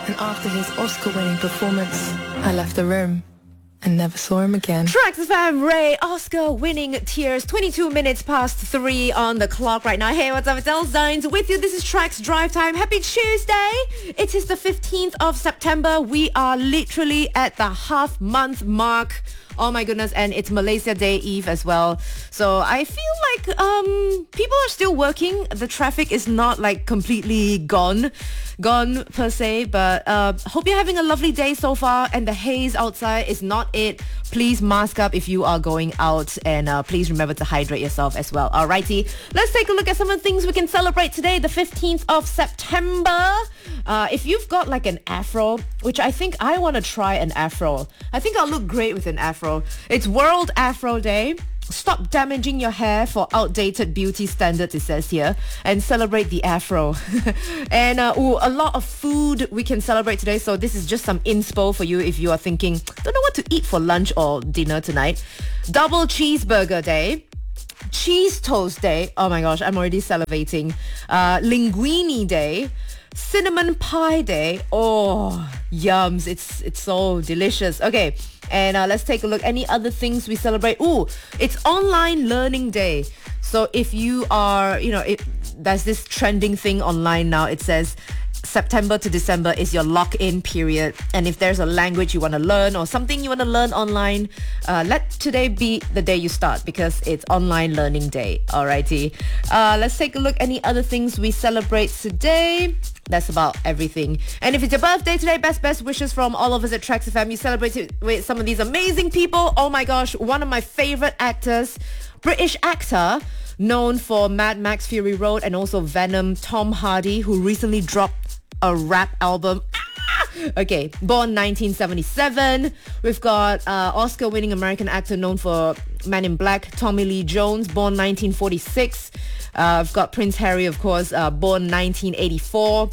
And after his Oscar-winning performance, I left the room and never saw him again. Tracks FM, Ray, Oscar-winning Tears, 22 minutes past 3 on the clock right now. Hey, what's up? It's Els Dines with you. This is Tracks Drive Time. Happy Tuesday. It is the 15th of September. We are literally at the half-month mark. Oh my goodness, and it's Malaysia Day Eve as well. So I feel like people are still working. The traffic is not like completely gone per se, but hope you're having a lovely day so far, and the haze outside is not it. Please mask up if you are going out, and please remember to hydrate yourself as well. Alrighty, let's take a look at some of the things we can celebrate today, the 15th of September. If you've got like an afro, which I think I want to try an afro. I think I'll look great with an afro. It's World Afro Day. Stop damaging your hair for outdated beauty standards, it says here, and celebrate the afro. And a lot of food we can celebrate today, so this is just some inspo for you if you are thinking, don't know what to eat for lunch or dinner tonight. Double Cheeseburger Day. Cheese Toast Day. Oh my gosh, I'm already salivating. Linguine Day. Cinnamon Pie Day. Oh, yums. It's so delicious. Okay, and let's take a look. Any other things we celebrate? It's Online Learning Day. So if you are, there's this trending thing online now. It says September to December is your lock-in period, and if there's a language you want to learn or something you want to learn online, let today be the day you start, because it's Online Learning Day. Alrighty, let's take a look. Any other things we celebrate today? That's about everything. And if it's your birthday today, best wishes from all of us at Tracks FM. You celebrate it with some of these amazing people. Oh my gosh, one of my favorite actors, British actor known for Mad Max Fury Road and also Venom, Tom Hardy, who recently dropped a rap album. Okay, born 1977. We've got Oscar-winning American actor known for Man in Black, Tommy Lee Jones, born 1946. I've got Prince Harry, of course, born 1984.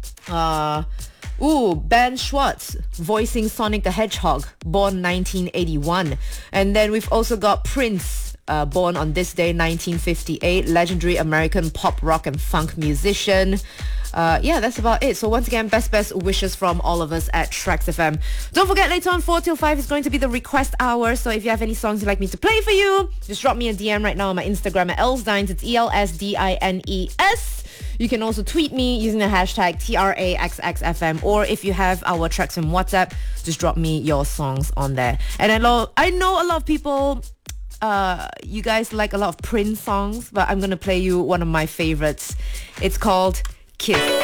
Ben Schwartz, voicing Sonic the Hedgehog, born 1981. And then we've also got Prince, born on this day, 1958, legendary American pop, rock and funk musician. That's about it. So once again, best wishes from all of us at Tracks FM. Don't forget, later on 4 till 5 is going to be the request hour. So if you have any songs you'd like me to play for you, just drop me a DM right now on my Instagram at ElsDines. It's ELSDINES. You can also tweet me using the hashtag TRAXXFM, or if you have our Tracks from WhatsApp, just drop me your songs on there. And I know a lot of people, you guys like a lot of Prince songs, but I'm going to play you one of my favorites. It's called Kiss.